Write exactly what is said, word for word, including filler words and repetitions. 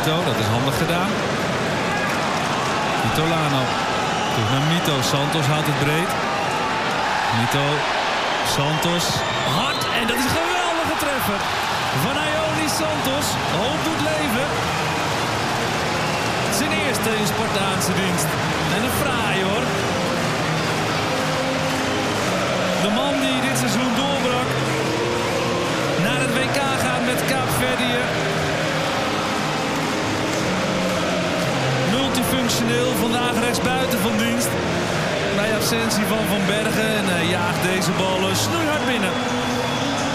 Mito, dat is handig gedaan. Kitolano. Terug naar Mito. Santos houdt het breed. Mito. Santos. Hard. En dat is een geweldige treffer. Van Ioannis Santos. Hoop doet leven. Zijn eerste in Spartaanse dienst. En een fraai hoor. De man die dit seizoen doorbrak. Naar het W K gaat met Kaapverdië. Multifunctioneel, vandaag rechtsbuiten van dienst. Bij absentie van Van Bergen. En hij jaagt deze bal snoeihard binnen.